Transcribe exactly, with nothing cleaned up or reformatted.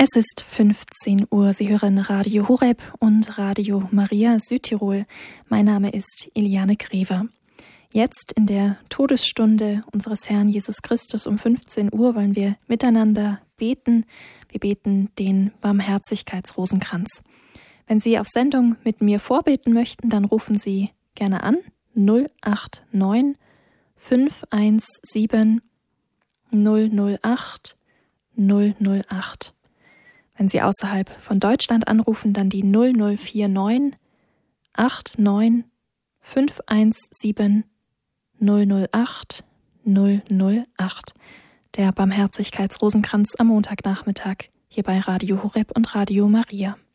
Es ist fünfzehn Uhr. Sie hören Radio Horeb und Radio Maria Südtirol. Mein Name ist Iliane Grever. Jetzt in der Todesstunde unseres Herrn Jesus Christus um fünfzehn Uhr wollen wir miteinander beten. Wir beten den Barmherzigkeitsrosenkranz. Wenn Sie auf Sendung mit mir vorbeten möchten, dann rufen Sie gerne an null acht neun fünf eins sieben null null acht null null acht. Wenn Sie außerhalb von Deutschland anrufen, dann die null null vier neun acht neun fünf eins sieben null null acht null null acht. Der Barmherzigkeitsrosenkranz am Montagnachmittag hier bei Radio Horeb und Radio Maria.